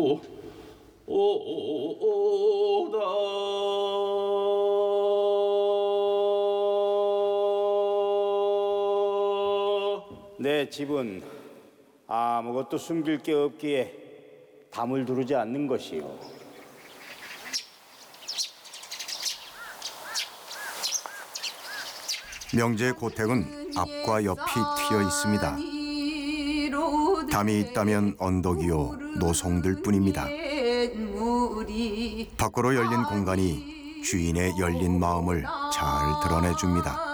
내 집은 아무것도 숨길 게 없기에 담을 두르지 않는 것이요. 명재의 고택은 앞과 옆이 트여 있습니다. 담이 있다면 언덕이요 노송들 뿐입니다. 밖으로 열린 공간이 주인의 열린 마음을 잘 드러내줍니다.